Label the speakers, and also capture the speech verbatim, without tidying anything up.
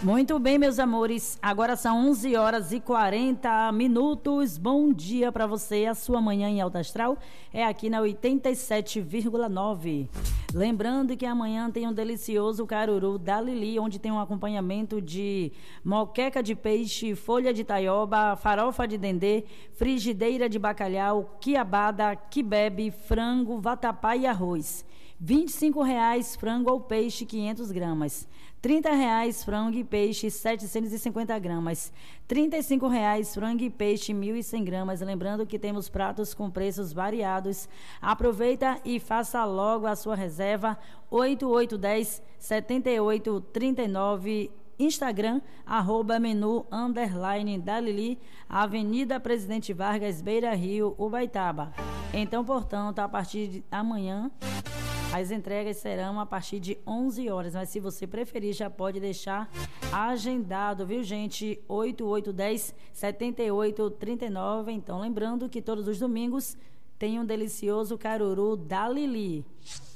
Speaker 1: Muito bem, meus amores, agora são onze horas e quarenta minutos. Bom dia para você. A sua manhã em Alta Astral é aqui na oitenta e sete vírgula nove. Lembrando que amanhã tem um delicioso caruru da Lili, onde tem um acompanhamento de moqueca de peixe, folha de taioba, farofa de dendê, frigideira de bacalhau, quiabada, quibebe, frango, vatapá e arroz. vinte e cinco reais frango ou peixe quinhentas gramas, trinta reais frango e peixe setecentas e cinquenta gramas, trinta e cinco reais frango e peixe mil e cem gramas. Lembrando que temos pratos com preços variados. Aproveita e faça logo a sua reserva. Oito oito um zero sete oito três nove. Instagram, arroba menu, underline da Lili, Avenida Presidente Vargas, Beira Rio, Ubaitaba. Então, portanto, a partir de amanhã, as entregas serão a partir de onze horas, mas se você preferir, já pode deixar agendado, viu, gente? oito oito um zero sete oito três nove. Então, lembrando que todos os domingos tem um delicioso caruru da Lili.